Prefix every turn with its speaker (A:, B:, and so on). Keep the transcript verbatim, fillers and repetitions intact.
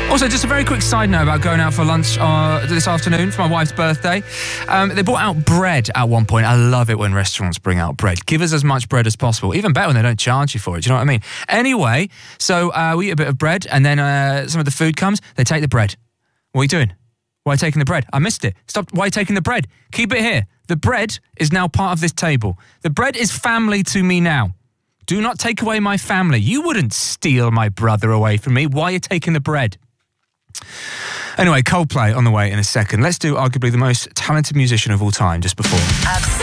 A: Also, just a very quick side note about going out for lunch uh, this afternoon for my wife's birthday. Um, they brought out bread at one point. I love it when restaurants bring out bread. Give us as much bread as possible. Even better when they don't charge you for it. Do you know what I mean? Anyway, so uh, we eat a bit of bread, and then uh, some of the food comes. They take the bread. What are you doing? Why are you taking the bread? I missed it. Stop. Why are you taking the bread? Keep it here. The bread is now part of this table. The bread is family to me now. Do not take away my family. You wouldn't steal my brother away from me. Why are you taking the bread? Anyway, Coldplay on the way in a second. Let's do arguably the most talented musician of all time just before.